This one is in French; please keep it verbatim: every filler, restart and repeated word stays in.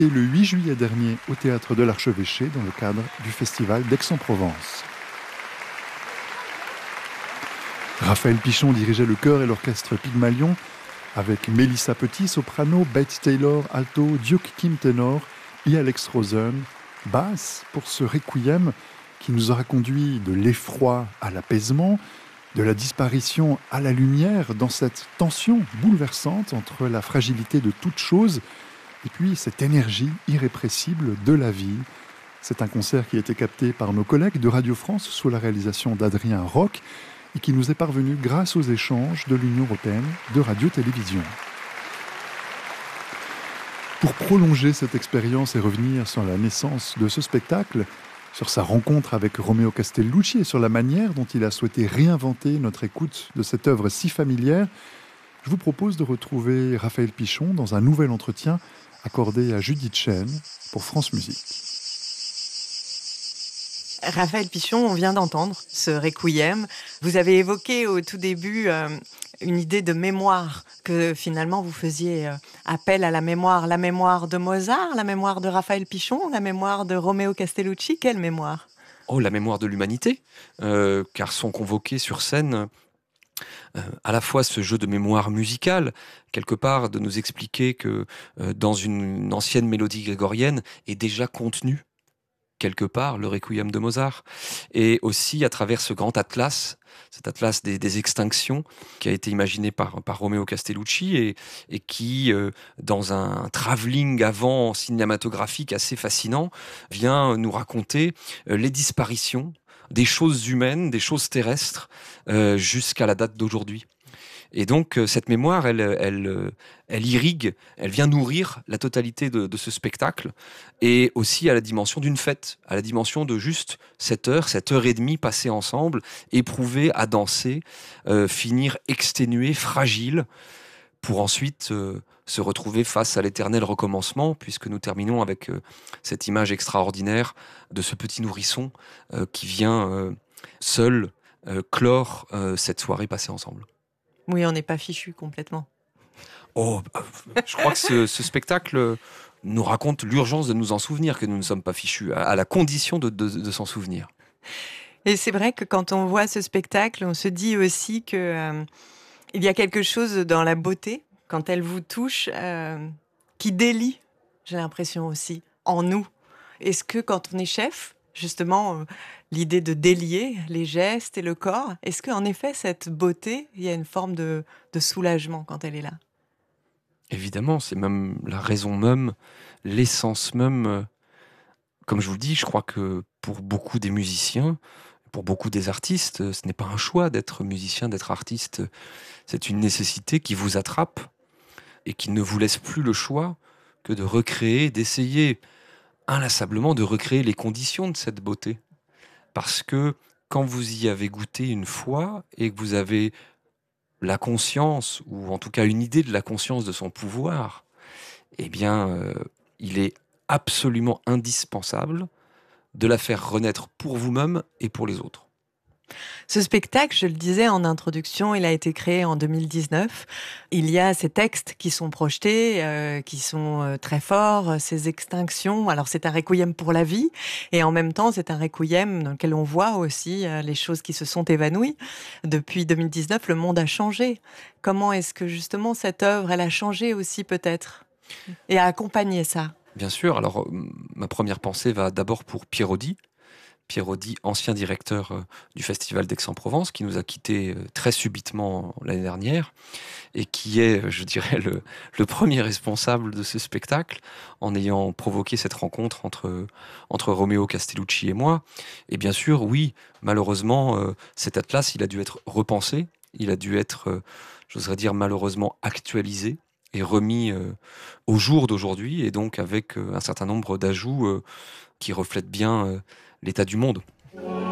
et le huit juillet dernier au Théâtre de l'Archevêché dans le cadre du Festival d'Aix-en-Provence. Raphaël Pichon dirigeait le chœur et l'orchestre Pygmalion avec Mélissa Petit, soprano, Bette Taylor, alto, Duke Kim, ténor et Alex Rosen, basse pour ce requiem qui nous aura conduit de l'effroi à l'apaisement, de la disparition à la lumière dans cette tension bouleversante entre la fragilité de toute chose et puis cette énergie irrépressible de la vie. C'est un concert qui a été capté par nos collègues de Radio France sous la réalisation d'Adrien Roch et qui nous est parvenu grâce aux échanges de l'Union européenne de radio-télévision. Pour prolonger cette expérience et revenir sur la naissance de ce spectacle, sur sa rencontre avec Romeo Castellucci et sur la manière dont il a souhaité réinventer notre écoute de cette œuvre si familière, je vous propose de retrouver Raphaël Pichon dans un nouvel entretien accordé à Judith Chen pour France Musique. Raphaël Pichon, on vient d'entendre ce requiem. Vous avez évoqué au tout début euh, une idée de mémoire, que finalement vous faisiez euh, appel à la mémoire. La mémoire de Mozart, la mémoire de Raphaël Pichon, la mémoire de Romeo Castellucci. Quelle mémoire ? Oh, la mémoire de l'humanité, euh, car sont convoqués sur scène euh, à la fois ce jeu de mémoire musicale, quelque part de nous expliquer que euh, dans une, une ancienne mélodie grégorienne est déjà contenue quelque part le requiem de Mozart, et aussi à travers ce grand atlas, cet atlas des, des extinctions qui a été imaginé par, par Romeo Castellucci et, et qui, euh, dans un travelling avant cinématographique assez fascinant, vient nous raconter euh, les disparitions des choses humaines, des choses terrestres, euh, jusqu'à la date d'aujourd'hui. Et donc, cette mémoire, elle, elle, elle irrigue, elle vient nourrir la totalité de, de ce spectacle, et aussi à la dimension d'une fête, à la dimension de juste cette heure, cette heure et demie passée ensemble, éprouver à danser, euh, finir exténué, fragile, pour ensuite euh, se retrouver face à l'éternel recommencement, puisque nous terminons avec euh, cette image extraordinaire de ce petit nourrisson euh, qui vient euh, seul euh, clore euh, cette soirée passée ensemble. Oui, on n'est pas fichu complètement. Oh, je crois que ce, ce spectacle nous raconte l'urgence de nous en souvenir, que nous ne sommes pas fichus, à, à la condition de, de, de s'en souvenir. Et c'est vrai que quand on voit ce spectacle, on se dit aussi que euh, il y a quelque chose dans la beauté, quand elle vous touche, euh, qui délie, j'ai l'impression aussi, en nous. Est-ce que quand on est chef, justement, euh, l'idée de délier les gestes et le corps, est-ce qu'en effet, cette beauté, il y a une forme de, de soulagement quand elle est là ? Évidemment, c'est même la raison même, l'essence même. Euh, comme je vous le dis, je crois que pour beaucoup des musiciens, pour beaucoup des artistes, ce n'est pas un choix d'être musicien, d'être artiste. C'est une nécessité qui vous attrape et qui ne vous laisse plus le choix que de recréer, d'essayer inlassablement de recréer les conditions de cette beauté. Parce que quand vous y avez goûté une fois et que vous avez la conscience, ou en tout cas une idée de la conscience de son pouvoir, eh bien, euh, il est absolument indispensable de la faire renaître pour vous-même et pour les autres. Ce spectacle, je le disais en introduction, il a été créé en deux mille dix-neuf. Il y a ces textes qui sont projetés, euh, qui sont euh, très forts, ces extinctions. Alors c'est un requiem pour la vie, et en même temps c'est un requiem dans lequel on voit aussi euh, les choses qui se sont évanouies. Depuis deux mille dix-neuf, le monde a changé. Comment est-ce que justement cette œuvre, elle a changé aussi peut-être, et a accompagné ça ? Bien sûr, alors ma première pensée va d'abord pour Pierre Audi, Pierre Audi, ancien directeur euh, du Festival d'Aix-en-Provence, qui nous a quittés euh, très subitement l'année dernière, et qui est, je dirais, le, le premier responsable de ce spectacle, en ayant provoqué cette rencontre entre, entre Romeo Castellucci et moi. Et bien sûr, oui, malheureusement, euh, cet atlas, il a dû être repensé, il a dû être, euh, j'oserais dire, malheureusement actualisé, et remis euh, au jour d'aujourd'hui, et donc avec euh, un certain nombre d'ajouts euh, qui reflètent bien euh, l'état du monde.